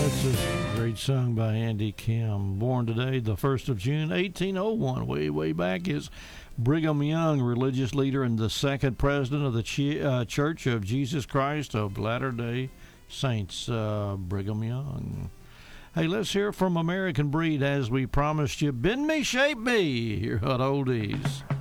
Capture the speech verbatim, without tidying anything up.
That's a great song by Andy Kim. Born today, the first of June, eighteen oh one. Way, way back is Brigham Young, religious leader and the second president of the Ch- uh, Church of Jesus Christ of Latter-day Saints, uh, Brigham Young. Hey, let's hear from American Breed as we promised you. Bend me, shape me, your hot oldies.